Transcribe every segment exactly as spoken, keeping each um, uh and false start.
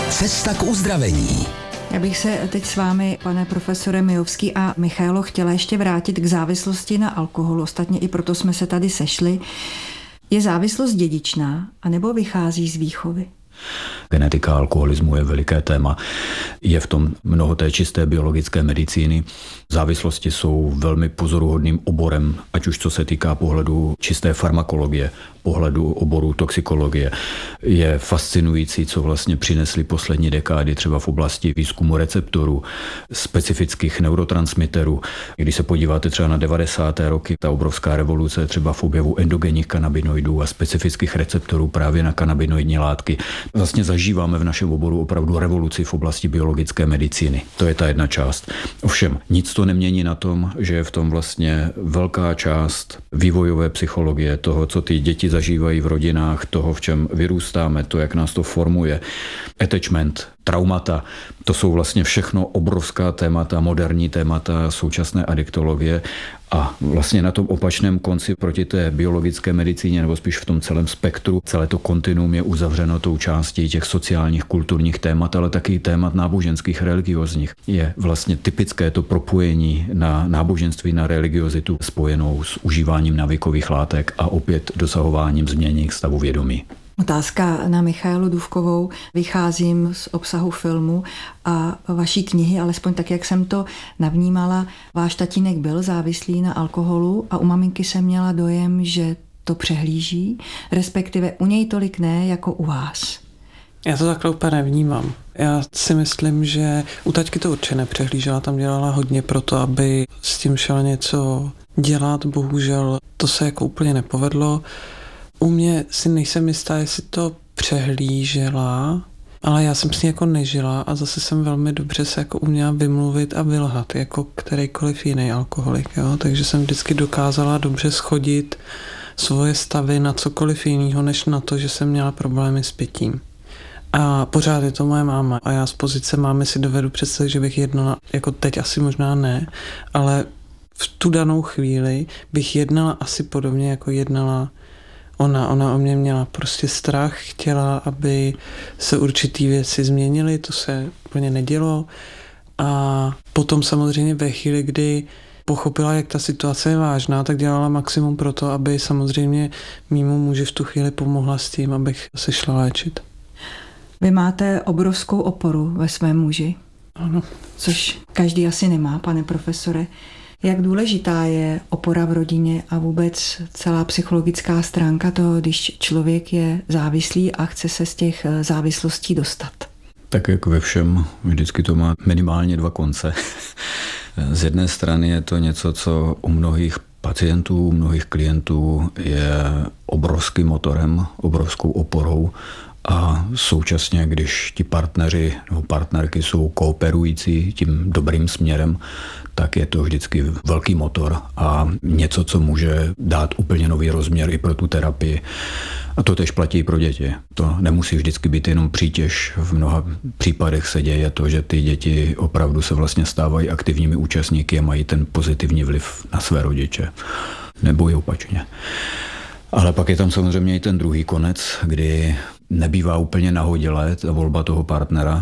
Cesta k uzdravení. Já bych se teď s vámi, pane profesore Mijovský a Michailo, chtěla ještě vrátit k závislosti na alkohol. Ostatně i proto jsme se tady sešli. Je závislost dědičná, anebo vychází z výchovy? Genetika alkoholismu je veliké téma. Je v tom mnoho té čisté biologické medicíny. Závislosti jsou velmi pozoruhodným oborem, ať už co se týká pohledu čisté farmakologie, pohledu oboru toxikologie. Je fascinující, co vlastně přinesly poslední dekády třeba v oblasti výzkumu receptorů, specifických neurotransmiterů. Když se podíváte třeba na devadesáté roky, ta obrovská revoluce třeba v objevu endogenních kanabinoidů a specifických receptorů právě na kanabinoidní látky. Vlastně zažíváme v našem oboru opravdu revoluci v oblasti biologické medicíny. To je ta jedna část. Ovšem, nic to nemění na tom, že je v tom vlastně velká část vývojové psychologie, toho, co ty děti zažívají v rodinách, toho, v čem vyrůstáme, to, jak nás to formuje. Attachment, traumata, to jsou vlastně všechno obrovská témata, moderní témata současné adiktologie a vlastně na tom opačném konci proti té biologické medicíně, nebo spíš v tom celém spektru, celé to kontinuum je uzavřeno tou částí těch sociálních, kulturních témat, ale taky témat náboženských, religiozních. Je vlastně typické to propojení na náboženství, na religiozitu spojenou s užíváním navykových látek a opět dosahováním změny stavu vědomí. Otázka na Michailu Důvkovou. Vycházím z obsahu filmu a vaší knihy, alespoň tak, jak jsem to navnímala. Váš tatínek byl závislý na alkoholu a u maminky jsem měla dojem, že to přehlíží, respektive u něj tolik ne, jako u vás. Já to takhle úplně nevnímám. Já si myslím, že u taťky to určitě nepřehlížela, tam dělala hodně pro to, aby s tím šel něco dělat. Bohužel to se jako úplně nepovedlo. U mě si nejsem jistá, jestli to přehlížela, ale já jsem s ní jako nežila a zase jsem velmi dobře se jako uměla vymluvit a vylhat, jako kterýkoliv jiný alkoholik, jo? Takže jsem vždycky dokázala dobře schodit svoje stavy na cokoliv jiného, než na to, že jsem měla problémy s pitím. A pořád je to moje máma a já z pozice mámy si dovedu představit, že bych jednala, jako teď asi možná ne, ale v tu danou chvíli bych jednala asi podobně, jako jednala Ona, ona o mě měla prostě strach, chtěla, aby se určitý věci změnily, to se úplně nedělo. A potom samozřejmě ve chvíli, kdy pochopila, jak ta situace je vážná, tak dělala maximum pro to, aby samozřejmě mému muži v tu chvíli pomohla s tím, abych se šla léčit. Vy máte obrovskou oporu ve svém muži. Ano. Což každý asi nemá, pane profesore. Jak důležitá je opora v rodině a vůbec celá psychologická stránka toho, když člověk je závislý a chce se z těch závislostí dostat? Tak jak ve všem, vždycky to má minimálně dva konce. Z jedné strany je to něco, co u mnohých pacientů, u mnohých klientů je obrovským motorem, obrovskou oporou a současně, když ti partneři nebo partnerky jsou kooperující tím dobrým směrem, tak je to vždycky velký motor a něco, co může dát úplně nový rozměr i pro tu terapii. A to tež platí i pro děti. To nemusí vždycky být jenom přítěž. V mnoha případech se děje to, že ty děti opravdu se vlastně stávají aktivními účastníky a mají ten pozitivní vliv na své rodiče. Nebo i opačně. Ale pak je tam samozřejmě i ten druhý konec, kdy nebývá úplně nahodilé ta volba toho partnera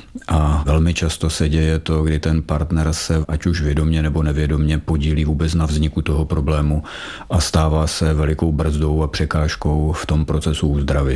a velmi často se děje to, kdy ten partner se ať už vědomě nebo nevědomě podílí vůbec na vzniku toho problému a stává se velikou brzdou a překážkou v tom procesu úzdravy.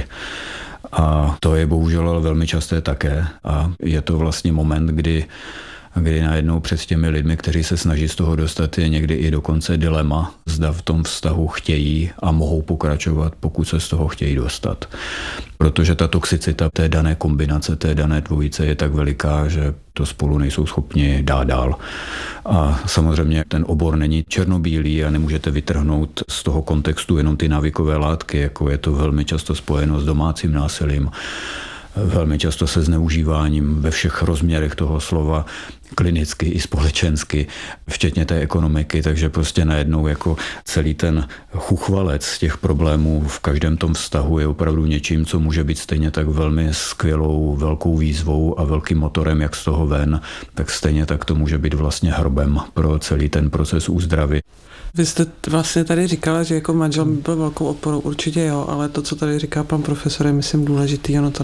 A to je bohužel velmi časté také a je to vlastně moment, kdy kdy najednou před těmi lidmi, kteří se snaží z toho dostat, je někdy i dokonce dilema, zda v tom vztahu chtějí a mohou pokračovat, pokud se z toho chtějí dostat. Protože ta toxicita té dané kombinace, té dané dvojice je tak veliká, že to spolu nejsou schopni dát dál. A samozřejmě ten obor není černobílý a nemůžete vytrhnout z toho kontextu jenom ty návykové látky, jako je to velmi často spojeno s domácím násilím, velmi často se zneužíváním ve všech rozměrech toho slova, klinicky i společensky, včetně té ekonomiky, takže prostě najednou jako celý ten chuchvalec těch problémů v každém tom vztahu je opravdu něčím, co může být stejně tak velmi skvělou, velkou výzvou a velkým motorem, jak z toho ven, tak stejně tak to může být vlastně hrobem pro celý ten proces úzdravy. Vy jste vlastně tady říkala, že jako manžel byl velkou oporou, určitě jo, ale to, co tady říká pan profesor, je myslím důležitý, ono to